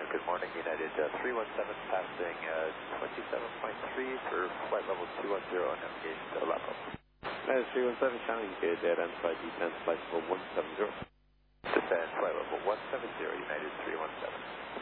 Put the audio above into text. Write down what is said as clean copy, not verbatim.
Good morning, United 317 passing 27.3 for flight level 210 and navigation to level. United 317 Challenge, good, identified descent flight level 170. Descent flight level 170, United 317.